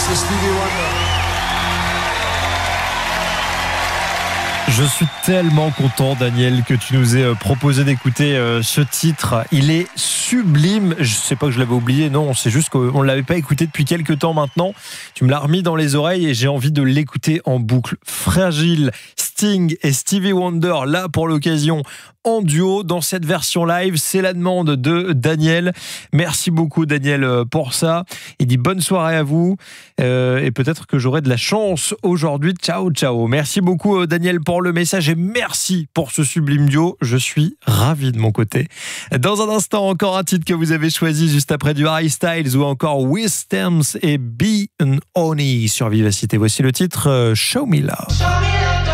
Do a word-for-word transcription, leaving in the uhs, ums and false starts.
c'est Stevie Wonder. Je suis tellement content, Daniel, que tu nous aies proposé d'écouter ce titre. Il est sublime. Je sais pas que je l'avais oublié, non, c'est juste qu'on ne l'avait pas écouté depuis quelques temps maintenant. Tu me l'as remis dans les oreilles et j'ai envie de l'écouter en boucle. Fragile, Sting et Stevie Wonder, là pour l'occasion, en duo dans cette version live. C'est la demande de Daniel. Merci beaucoup, Daniel, pour ça. Il dit bonne soirée à vous euh, et peut-être que j'aurai de la chance aujourd'hui. Ciao, ciao. Merci beaucoup, Daniel, pour le message et merci pour ce sublime duo. Je suis ravi de mon côté. Dans un instant, encore un titre que vous avez choisi juste après du Harry Styles ou encore With Thames et Be an Honey sur Vivacité. Voici le titre Show Me Love.